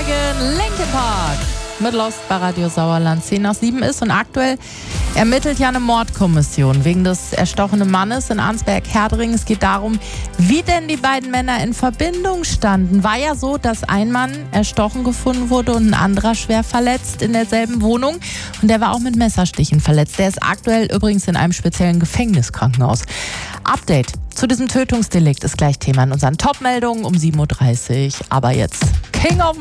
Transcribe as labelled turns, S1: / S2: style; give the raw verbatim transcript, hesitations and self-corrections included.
S1: Dragon, Linkin Park mit Lost bei Radio Sauerland. zehn nach sieben ist und aktuell ermittelt ja eine Mordkommission wegen des erstochenen Mannes in Arnsberg-Herdring. Es geht darum, wie denn die beiden Männer in Verbindung standen. War ja so, dass ein Mann erstochen gefunden wurde und ein anderer schwer verletzt in derselben Wohnung. Und der war auch mit Messerstichen verletzt. Der ist aktuell übrigens in einem speziellen Gefängniskrankenhaus. Update zu diesem Tötungsdelikt ist gleich Thema in unseren Top-Meldungen um sieben Uhr dreißig. Aber jetzt King of